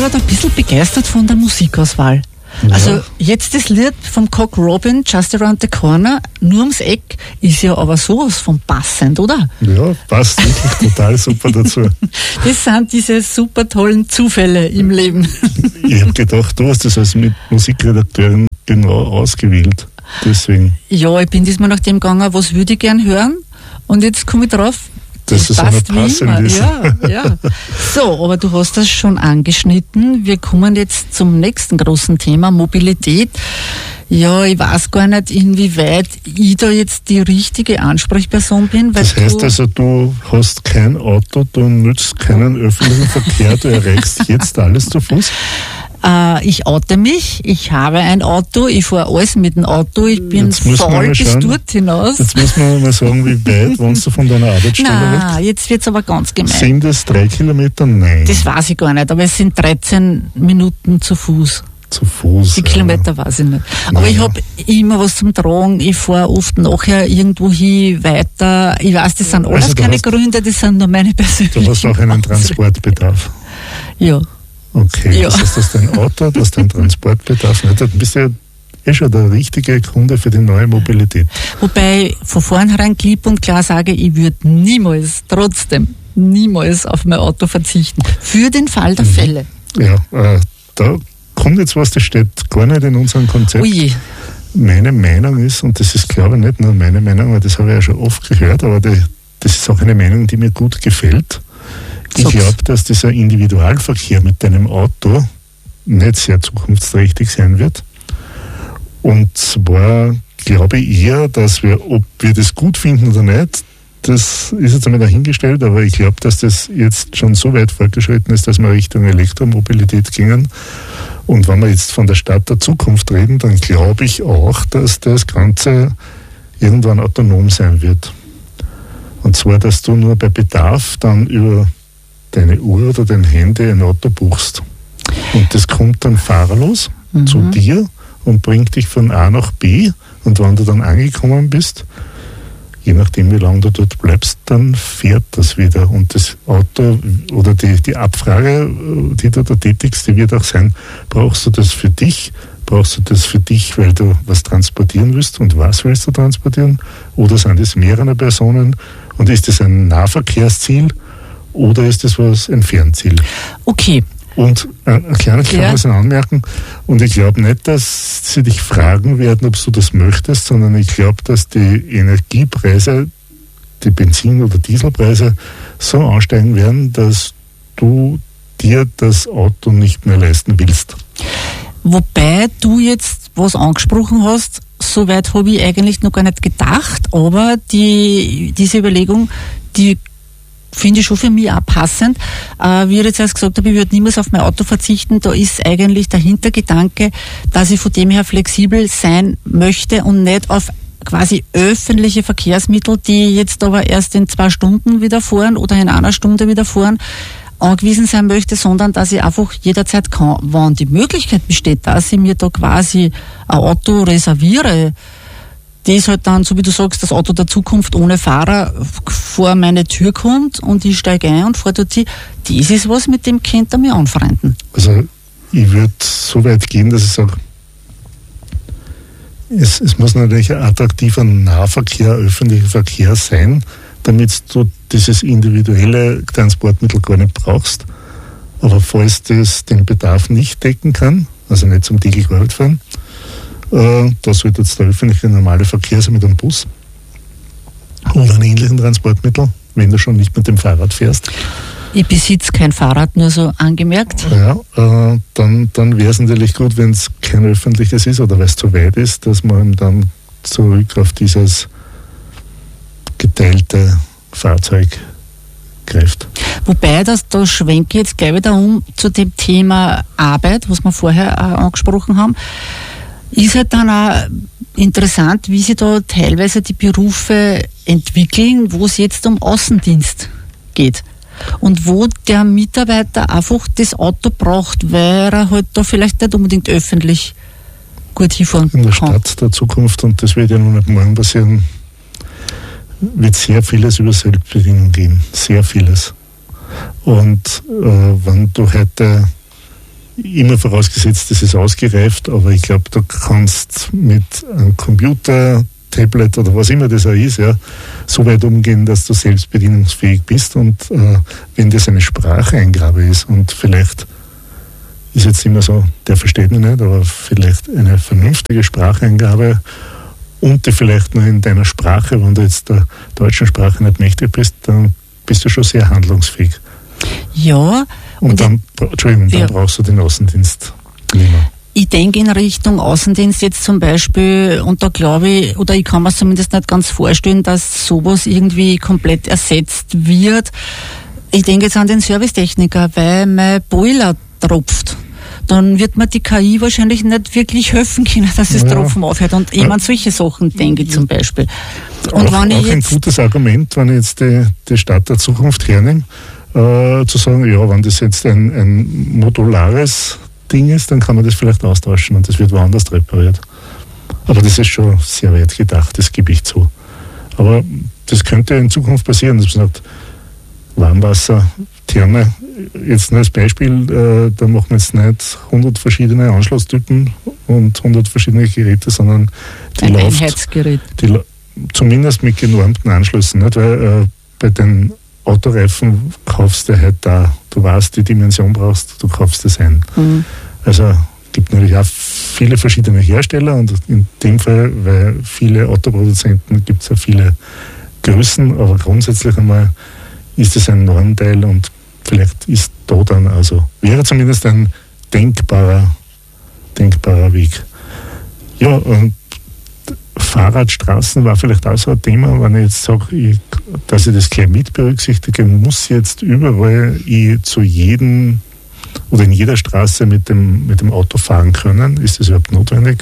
gerade ein bisschen begeistert von der Musikauswahl. Ja. Also jetzt das Lied vom Cock Robin, Just Around the Corner, nur ums Eck, ist ja aber sowas von passend, oder? Ja, passt wirklich total super dazu. Das sind diese super tollen Zufälle im Leben. Ich habe gedacht, du hast das als Musikredakteurin genau ausgewählt. Deswegen. Ja, ich bin diesmal nach dem gegangen, was würde ich gern hören? Und jetzt komme ich drauf, dass es passt passend ist. Ja. So, aber du hast das schon angeschnitten. Wir kommen jetzt zum nächsten großen Thema, Mobilität. Ja, ich weiß gar nicht, inwieweit ich da jetzt die richtige Ansprechperson bin. Weil das heißt also, du hast kein Auto, du nutzt keinen öffentlichen Verkehr, du erreichst jetzt alles zu Fuß? Ich oute mich, ich habe ein Auto, ich fahre alles mit dem Auto, ich bin voll bis dort hinaus. Jetzt muss man mal sagen, wie weit wohnst du von deiner Arbeitsstelle weg? Nein, jetzt wird es aber ganz gemein. Sind es 3 Kilometer? Nein. Das weiß ich gar nicht, aber es sind 13 Minuten zu Fuß. Zu Fuß? Die Kilometer weiß ich nicht. Aber ich habe immer was zum Tragen, ich fahre oft nachher irgendwo hin, weiter. Ich weiß, das sind alles keine Gründe, das sind nur meine persönlichen. Du hast auch einen Transportbedarf. Ja. Okay, ja. Das heißt, du hast dein Auto, du hast deinen Transportbedarf. Du bist ja schon der richtige Kunde für die neue Mobilität. Wobei ich von vornherein klipp und klar sage, ich würde niemals auf mein Auto verzichten. Für den Fall der Fälle. Ja, da kommt jetzt was, das steht gar nicht in unserem Konzept. Ui. Meine Meinung ist, und das ist glaube ich nicht nur meine Meinung, weil das habe ich ja schon oft gehört, aber das ist auch eine Meinung, die mir gut gefällt. Ich glaube, dass dieser Individualverkehr mit deinem Auto nicht sehr zukunftsträchtig sein wird. Und zwar glaube ich eher, dass ob wir das gut finden oder nicht, das ist jetzt einmal dahingestellt, aber ich glaube, dass das jetzt schon so weit fortgeschritten ist, dass wir Richtung Elektromobilität gingen. Und wenn wir jetzt von der Stadt der Zukunft reden, dann glaube ich auch, dass das Ganze irgendwann autonom sein wird. Und zwar, dass du nur bei Bedarf dann über deine Uhr oder dein Handy ein Auto buchst. Und das kommt dann fahrerlos zu dir und bringt dich von A nach B. Und wenn du dann angekommen bist, je nachdem wie lange du dort bleibst, dann fährt das wieder. Und das Auto oder die Abfrage, die du da tätigst, die wird auch sein, brauchst du das für dich? Brauchst du das für dich, weil du was transportieren willst? Und was willst du transportieren? Oder sind es mehrere Personen? Und ist das ein Nahverkehrsziel? Oder ist das ein Fernziel? Okay. Und eine kleine Anmerkung. Und ich glaube nicht, dass sie dich fragen werden, ob du das möchtest, sondern ich glaube, dass die Energiepreise, die Benzin- oder Dieselpreise so ansteigen werden, dass du dir das Auto nicht mehr leisten willst. Wobei du jetzt was angesprochen hast, soweit habe ich eigentlich noch gar nicht gedacht, aber diese Überlegung, die finde ich schon für mich auch passend. Wie ich jetzt erst gesagt habe, ich würde niemals auf mein Auto verzichten. Da ist eigentlich der Hintergedanke, dass ich von dem her flexibel sein möchte und nicht auf quasi öffentliche Verkehrsmittel, die jetzt aber erst in 2 Stunden wieder fahren oder in 1 Stunde wieder fahren, angewiesen sein möchte, sondern dass ich einfach jederzeit kann, wann die Möglichkeit besteht, dass ich mir da quasi ein Auto reserviere, das halt dann, so wie du sagst, das Auto der Zukunft ohne Fahrer vor meine Tür kommt und ich steige ein und fahre dort hin. Das ist was, mit dem könnt ihr mich anfreunden. Also ich würde so weit gehen, dass ich sage, es muss natürlich ein attraktiver Nahverkehr, öffentlicher Verkehr sein, damit du dieses individuelle Transportmittel gar nicht brauchst. Aber falls das den Bedarf nicht decken kann, also nicht zum täglich Arbeit fahren, da sollte jetzt der öffentliche normale Verkehr sein mit einem Bus oder einem ähnlichen Transportmittel, wenn du schon nicht mit dem Fahrrad fährst. Ich besitze kein Fahrrad, nur so angemerkt. Ja, dann wäre es natürlich gut, wenn es kein öffentliches ist oder weil es zu weit ist, dass man dann zurück auf dieses geteilte Fahrzeug greift. Wobei, da schwenke ich jetzt gleich wieder um zu dem Thema Arbeit, was wir vorher angesprochen haben. Ist halt dann auch interessant, wie sich da teilweise die Berufe entwickeln, wo es jetzt um Außendienst geht. Und wo der Mitarbeiter einfach das Auto braucht, weil er halt da vielleicht nicht unbedingt öffentlich gut hinfahren kann. In der Stadt der Zukunft, und das wird ja noch nicht morgen passieren, wird sehr vieles über Selbstbedienung gehen. Sehr vieles. Und wenn du heute immer vorausgesetzt, das ist ausgereift, aber ich glaube, du kannst mit einem Computer, Tablet oder was immer das auch ist, ja, so weit umgehen, dass du selbst bedienungsfähig bist und wenn das eine Spracheingabe ist und vielleicht ist jetzt immer so, der versteht mich nicht, aber vielleicht eine vernünftige Spracheingabe und die vielleicht nur in deiner Sprache, wenn du jetzt der deutschen Sprache nicht mächtig bist, dann bist du schon sehr handlungsfähig. Ja. Und dann brauchst du den Außendienst nicht mehr. Ich denke in Richtung Außendienst jetzt zum Beispiel, und da glaube ich, oder ich kann mir zumindest nicht ganz vorstellen, dass sowas irgendwie komplett ersetzt wird. Ich denke jetzt an den Servicetechniker, weil mein Boiler tropft. Dann wird mir die KI wahrscheinlich nicht wirklich helfen können, dass das Tropfen aufhört. Und ich meine, solche Sachen denke ich zum Beispiel. Und auch ein gutes Argument, wenn ich jetzt die Stadt der Zukunft hernehme, zu sagen, ja, wenn das jetzt ein modulares Ding ist, dann kann man das vielleicht austauschen und das wird woanders repariert. Aber das ist schon sehr weit gedacht, das gebe ich zu. Aber das könnte in Zukunft passieren, dass man sagt, Warmwasser, Therme, jetzt nur als Beispiel, da machen wir jetzt nicht 100 verschiedene Anschlusstypen und 100 verschiedene Geräte, sondern die ein läuft, Einheitsgerät. Zumindest mit genormten Anschlüssen, nicht? Weil bei den Autoreifen kaufst du halt da, du weißt, die Dimension brauchst, du kaufst das ein. Mhm. Also gibt natürlich auch viele verschiedene Hersteller und in dem Fall, weil viele Autoproduzenten, gibt es ja viele Größen, aber grundsätzlich einmal ist es ein Normteil und vielleicht ist da dann, also wäre zumindest ein denkbarer Weg. Ja, und Fahrradstraßen war vielleicht auch so ein Thema, wenn ich jetzt sage, dass ich das gleich mit berücksichtige, muss jetzt überall zu jedem oder in jeder Straße mit dem Auto fahren können. Ist das überhaupt notwendig?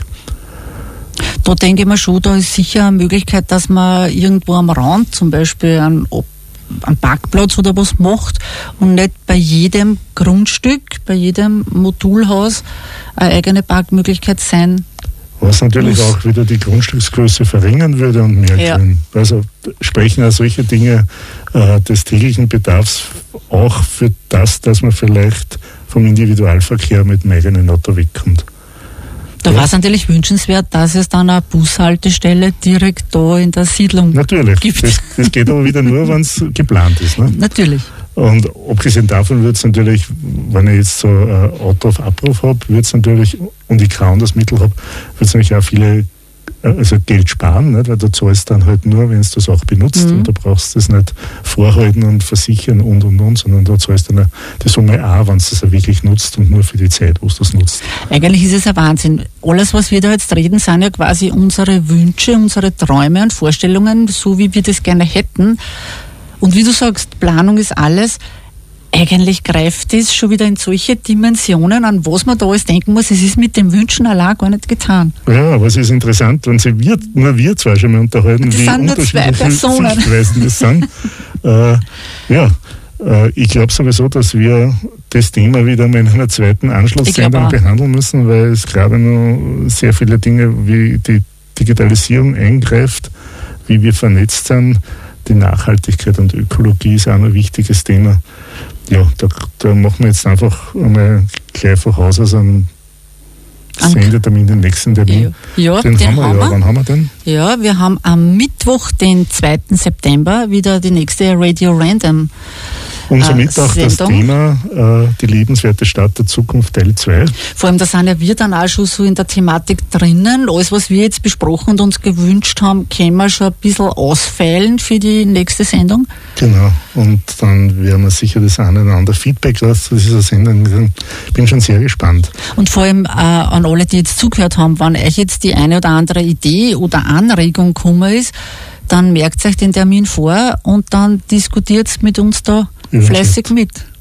Da denke ich mir schon, da ist sicher eine Möglichkeit, dass man irgendwo am Rand zum Beispiel einen Parkplatz oder was macht und nicht bei jedem Grundstück, bei jedem Modulhaus eine eigene Parkmöglichkeit sein. Was natürlich auch wieder die Grundstücksgröße verringern würde und mehr Grün. Also sprechen auch solche Dinge des täglichen Bedarfs auch für das, dass man vielleicht vom Individualverkehr mit dem eigenen Auto wegkommt. Da war es natürlich wünschenswert, dass es dann eine Bushaltestelle direkt da in der Siedlung natürlich gibt. Das geht aber wieder nur, wenn es geplant ist. Ne? Natürlich. Und abgesehen davon wird es natürlich, wenn ich jetzt so ein Auto auf Abruf habe, wird es natürlich, und ich kaum das Mittel habe, wird es nämlich auch viele, also Geld sparen, nicht? Weil du zahlst dann halt nur, wenn du das auch benutzt und du brauchst das nicht vorhalten und versichern und, sondern du zahlst dann die Summe auch, wenn du das auch wirklich nutzt und nur für die Zeit, wo du das nutzt. Eigentlich ist es ein Wahnsinn. Alles, was wir da jetzt reden, sind ja quasi unsere Wünsche, unsere Träume und Vorstellungen, so wie wir das gerne hätten. Und wie du sagst, Planung ist alles. Eigentlich greift das schon wieder in solche Dimensionen, an was man da alles denken muss. Es ist mit dem Wünschen allein gar nicht getan. Ja, aber es ist interessant, wenn sich nur wir zwei schon mal unterhalten, das wie sind nur zwei Personen. Sichtweisen das sind. Ich glaube sowieso, dass wir das Thema wieder mal in einer zweiten Anschlusssendung behandeln müssen, weil es gerade noch sehr viele Dinge wie die Digitalisierung eingreift, wie wir vernetzt sind. Die Nachhaltigkeit und Ökologie ist auch ein wichtiges Thema. Ja, da machen wir jetzt einfach einmal gleich voraus aus einem Sendetermin, den nächsten Termin. Ja, den haben wir. Wann haben wir den? Ja, wir haben am Mittwoch, den 2. September, wieder die nächste Radio Random Und somit auch das Thema die lebenswerte Stadt der Zukunft Teil 2. Vor allem, da sind ja wir dann auch schon so in der Thematik drinnen. Alles, was wir jetzt besprochen und uns gewünscht haben, können wir schon ein bisschen ausfeilen für die nächste Sendung. Genau. Und dann werden wir sicher das eine oder andere Feedback aus dieser Sendung. Ich bin schon sehr gespannt. Und vor allem an alle, die jetzt zugehört haben, wenn euch jetzt die eine oder andere Idee oder Anregung gekommen ist, dann merkt euch den Termin vor und dann diskutiert mit uns da fleißig mit.